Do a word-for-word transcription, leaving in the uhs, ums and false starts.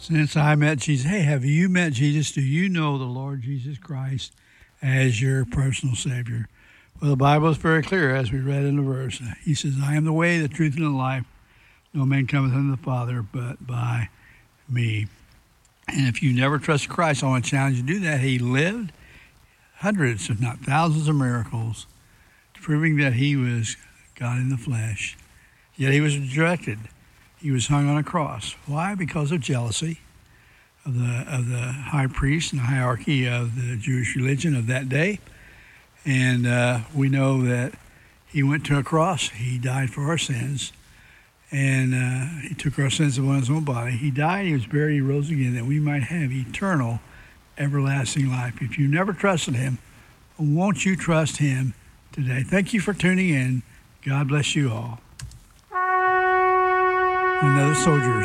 Since I met Jesus, hey, have you met Jesus? Do you know the Lord Jesus Christ as your personal Savior? Well, the Bible is very clear, as we read in the verse. He says, I am the way, the truth, and the life. No man cometh unto the Father but by me. And if you never trust Christ, I want to challenge you to do that. He lived hundreds, if not thousands, of miracles, proving that he was God in the flesh. Yet he was rejected. He was hung on a cross. Why? Because of jealousy of the of the high priest and the hierarchy of the Jewish religion of that day. And uh, we know that he went to a cross. He died for our sins. And uh, he took our sins upon his own body. He died, he was buried, he rose again, that we might have eternal, everlasting life. If you never trusted him, won't you trust him today? Thank you for tuning in. God bless you all. Another soldier.